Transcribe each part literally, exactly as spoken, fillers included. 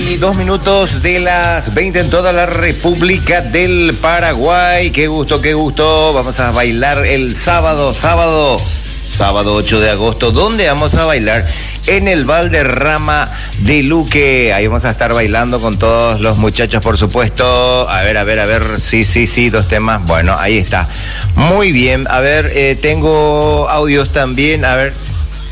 y dos minutos de las veinte en toda la República del Paraguay. Qué gusto, qué gusto. Vamos a bailar el sábado, sábado, sábado ocho de agosto. ¿Dónde vamos a bailar? En el Valderrama de Luque. Ahí vamos a estar bailando con todos los muchachos, por supuesto. A ver, a ver, a ver. Sí, sí, sí, dos temas. Bueno, ahí está. Muy bien. A ver, eh, tengo audios también. A ver.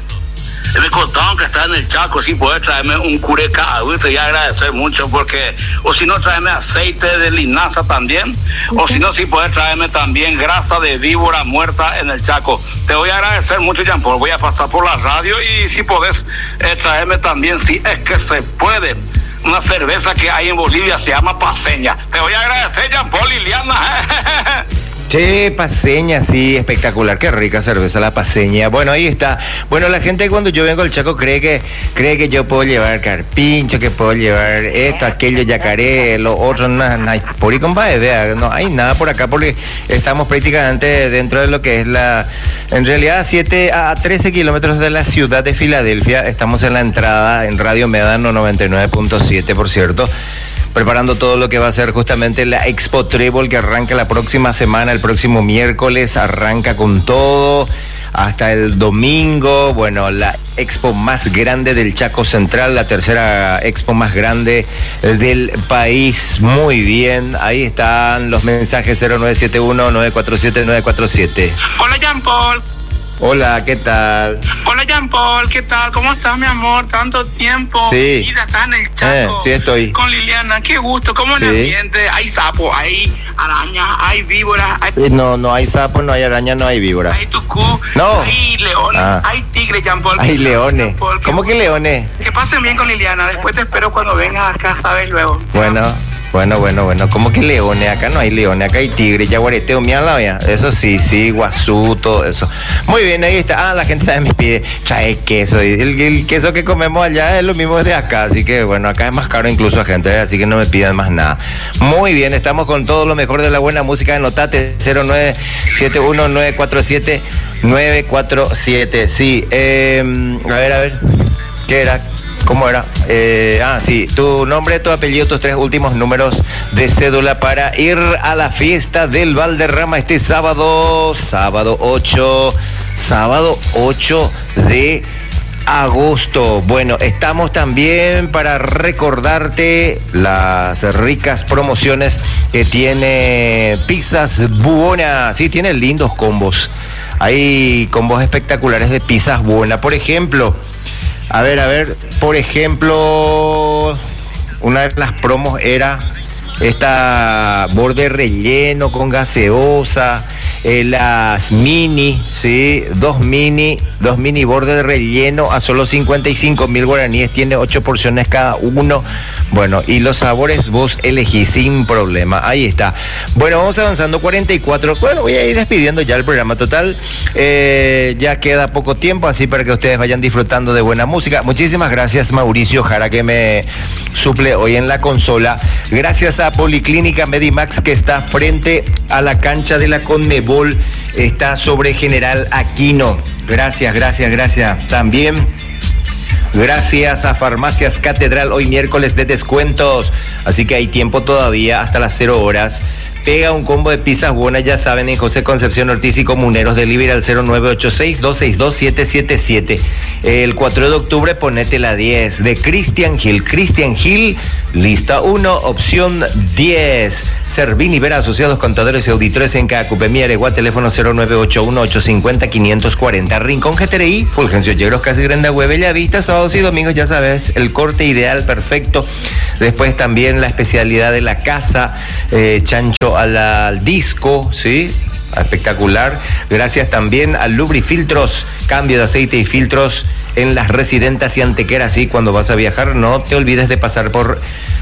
Me contaron que está en el Chaco, si puedes traerme un cureca, te voy a agradecer mucho porque, o si no, traerme aceite de linaza también, okay. O si no, si puedes traerme también grasa de víbora muerta en el Chaco. Te voy a agradecer mucho, Jean Paul. Voy a pasar por la radio y si podés eh, traerme también, si es que se puede, una cerveza que hay en Bolivia, se llama Paseña. Te voy a agradecer, Jean Paul, Liliana. Sí, Paseña, sí, espectacular, qué rica cerveza la Paseña. Bueno, ahí está. Bueno, la gente cuando yo vengo al Chaco cree que cree que yo puedo llevar carpincho, que puedo llevar esto, aquello, yacaré, lo otro, no, no hay, por ahí, compadre, vea, no hay nada por acá porque estamos prácticamente dentro de lo que es la, en realidad, siete a trece kilómetros de la ciudad de Filadelfia. Estamos en la entrada en Radio Médano noventa y nueve punto siete, por cierto, preparando todo lo que va a ser justamente la Expo Trébol, que arranca la próxima semana, el próximo miércoles, arranca con todo, hasta el domingo. Bueno, la expo más grande del Chaco Central, la tercera expo más grande del país. Muy bien, ahí están los mensajes cero nueve siete uno nueve cuatro siete nueve cuatro siete. Hola, Jean Paul. Hola, ¿qué tal? Hola, Jean Paul, ¿qué tal? ¿Cómo estás, mi amor? Tanto tiempo. Sí. Mira, estás en el Chaco. Eh, sí, estoy. Con Liliana, qué gusto. ¿Cómo en el Sí. ambiente? Hay sapos, hay arañas, hay víboras, hay... Eh, No, no hay sapo, no hay araña, no hay víbora. Hay tucú, No. hay leones, Ah. hay tigres, Jean Paul. Hay leones. Jean Paul, ¿Cómo que leones? Que pasen bien con Liliana. Después te espero cuando vengas acá, ¿sabes? Luego. Bueno, bueno, bueno, bueno. ¿Cómo que leones? Acá no hay leones, acá hay tigres, yaguareteo, mira la vea. Eso sí, sí, guazú, todo eso. Muy bien, ahí está. Ah, la gente también me pide, trae queso. Y el, el queso que comemos allá es lo mismo de acá, así que bueno, acá es más caro incluso a gente, así que no me pidan más nada. Muy bien, estamos con todo lo mejor de la buena música. Anotate cero nueve siete uno nueve cuatro siete nueve cuatro siete. Sí, eh, a ver, a ver, ¿qué era? ¿Cómo era? Eh, ah, sí, tu nombre, tu apellido, tus tres últimos números de cédula para ir a la fiesta del Valderrama este sábado, sábado ocho, sábado ocho de agosto. Bueno, estamos también para recordarte las ricas promociones que tiene Pizzas Buona. Sí, tiene lindos combos. Hay combos espectaculares de Pizzas Buona. Por ejemplo, a ver, a ver, por ejemplo, una de las promos era esta borde relleno con gaseosa, eh, las mini, sí, dos mini, dos mini borde de relleno a solo cincuenta y cinco mil guaraníes, tiene ocho porciones cada uno. Bueno, y los sabores vos elegís sin problema. Ahí está. Bueno, vamos avanzando. cuarenta y cuatro. Bueno, voy a ir despidiendo ya el programa. Total, eh, ya queda poco tiempo, así para que ustedes vayan disfrutando de buena música. Muchísimas gracias, Mauricio Jara, que me suple hoy en la consola. Gracias a Policlínica Medimax, que está frente a la cancha de la Conmebol. Está sobre General Aquino. Gracias, gracias, gracias. También gracias a Farmacias Catedral, hoy miércoles de descuentos, así que hay tiempo todavía hasta las cero horas. Pega un combo de pizzas buenas, ya saben, en José Concepción Ortiz y Comuneros. Delivery al cero nueve ocho seis dos seis dos siete siete siete. El cuatro de octubre ponete la diez de Christian Hill. Christian Hill, lista uno, opción diez. Servini Vera, asociados contadores y auditores en Cacupemí, Areguá, teléfono cero nueve ocho uno ocho cinco cero quinientos cuarenta. Rincón G T R I, Fulgencio Yegros, Casi Grande, Bella Vista, sábados y domingos, ya sabes, el corte ideal, perfecto. Después también la especialidad de la casa, eh, chancho al, al disco, ¿sí? Espectacular. Gracias también a Lubrifiltros, cambio de aceite y filtros en las Residentas y Antequeras. Sí, cuando vas a viajar, no te olvides de pasar por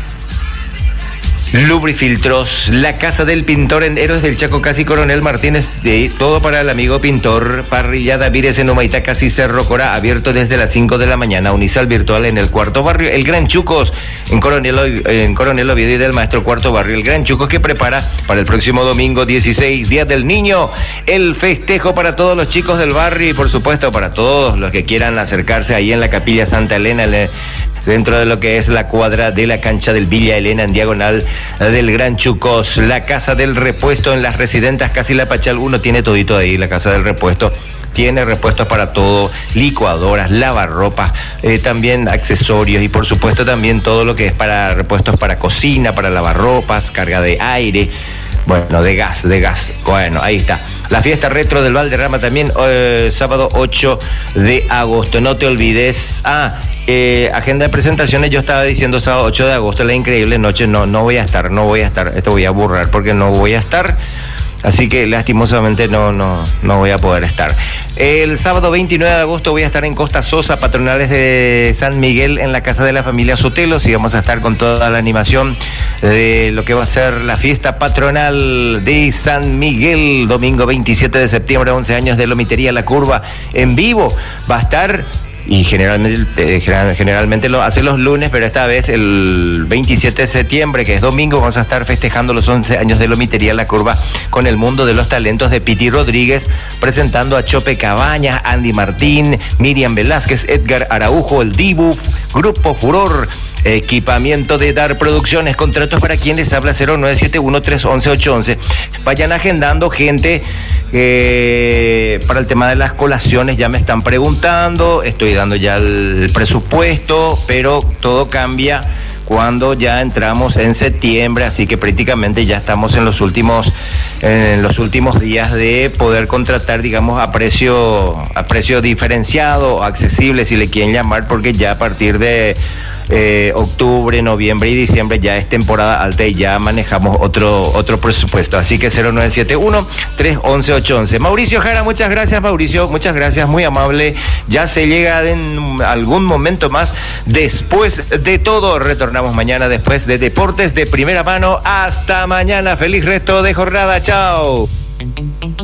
Lubrifiltros, la casa del pintor en Héroes del Chaco, casi Coronel Martínez, de todo para el amigo pintor. Parrillada Vires en Humaitá, casi Cerro Cora, abierto desde las cinco de la mañana. Unisal virtual en el Cuarto Barrio. El Gran Chucos en Coronel, en Coronel Oviedo y del Maestro Cuarto Barrio. El Gran Chucos, que prepara para el próximo domingo dieciséis, Día del Niño, el festejo para todos los chicos del barrio y por supuesto para todos los que quieran acercarse ahí en la Capilla Santa Elena, el dentro de lo que es la cuadra de la cancha del Villa Elena, en diagonal del Gran Chucos. La Casa del Repuesto en las Residentas Casi La Pachal uno tiene todito ahí, la Casa del Repuesto. Tiene repuestos para todo, licuadoras, lavarropas, eh, también accesorios y por supuesto también todo lo que es para repuestos para cocina, para lavarropas, carga de aire, bueno, de gas, de gas. Bueno, ahí está. La fiesta retro del Valderrama también, eh, sábado ocho de agosto. No te olvides. Ah, eh, agenda de presentaciones, yo estaba diciendo sábado ocho de agosto, la increíble noche. No, no voy a estar, no voy a estar. Esto voy a borrar porque no voy a estar. Así que lastimosamente no, no, no voy a poder estar. El sábado veintinueve de agosto voy a estar en Costa Sosa, patronales de San Miguel, en la casa de la familia Sotelos, y vamos a estar con toda la animación de lo que va a ser la fiesta patronal de San Miguel, domingo veintisiete de septiembre, once años de Lomitería La Curva, en vivo. Va a estar... Y generalmente, eh, general, generalmente lo hace los lunes, pero esta vez el veintisiete de septiembre, que es domingo, vamos a estar festejando los once años de Lomitería La Curva con el mundo de los talentos de Piti Rodríguez, presentando a Chope Cabañas, Andy Martín, Miriam Velázquez, Edgar Araujo, el Dibu, Grupo Furor, equipamiento de Dar Producciones, contratos para quien les habla cero nueve siete uno, tres uno uno, ocho uno uno. Vayan agendando, gente. Eh, para el tema de las colaciones ya me están preguntando, estoy dando ya el presupuesto, pero todo cambia cuando ya entramos en septiembre, así que prácticamente ya estamos en los últimos en los últimos días de poder contratar, digamos, a precio a precio diferenciado, accesible, si le quieren llamar, porque ya a partir de Eh, octubre, noviembre y diciembre ya es temporada alta y ya manejamos otro otro presupuesto, así que cero nueve siete uno, tres uno uno, ocho uno uno. Mauricio Jara, muchas gracias. Mauricio, muchas gracias, muy amable. Ya se llega en algún momento más. Después de todo, retornamos mañana después de Deportes de Primera Mano. Hasta mañana, feliz resto de jornada, chao.